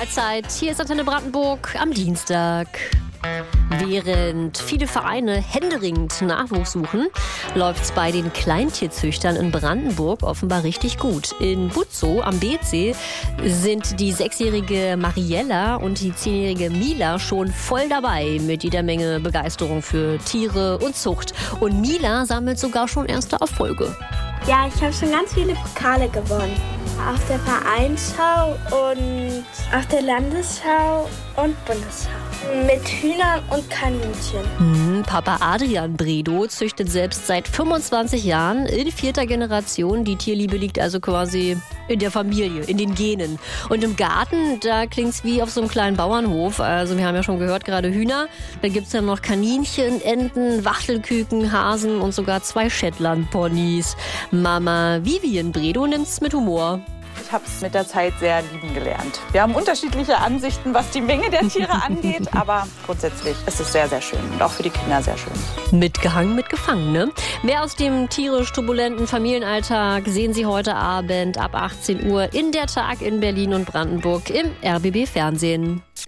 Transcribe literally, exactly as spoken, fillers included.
Mahlzeit, hier ist Antenne Brandenburg am Dienstag. Während viele Vereine händeringend Nachwuchs suchen, läuft es bei den Kleintierzüchtern in Brandenburg offenbar richtig gut. In Butzow am B C sind die sechsjährige Mariella und die zehnjährige Mila schon voll dabei mit jeder Menge Begeisterung für Tiere und Zucht. Und Mila sammelt sogar schon erste Erfolge. Ja, ich habe schon ganz viele Pokale gewonnen. Auf der Vereinsschau und auf der Landesschau und Bundesschau. Mit Hühnern und Kaninchen. Hm, Papa Adrian Bredow züchtet selbst seit fünfundzwanzig Jahren in vierter Generation. Die Tierliebe liegt also quasi in der Familie, in den Genen. Und im Garten, da klingt's wie auf so einem kleinen Bauernhof. Also wir haben ja schon gehört, gerade Hühner. Da gibt's ja noch Kaninchen, Enten, Wachtelküken, Hasen und sogar zwei Shetland-Ponys. Mama Vivian Bredow nimmt's mit Humor. Ich habe es mit der Zeit sehr lieben gelernt. Wir haben unterschiedliche Ansichten, was die Menge der Tiere angeht, aber grundsätzlich ist es sehr, sehr schön und auch für die Kinder sehr schön. Mitgehangen, mitgefangen, ne? Mehr aus dem tierisch turbulenten Familienalltag sehen Sie heute Abend ab achtzehn Uhr in der Tag in Berlin und Brandenburg im R B B Fernsehen.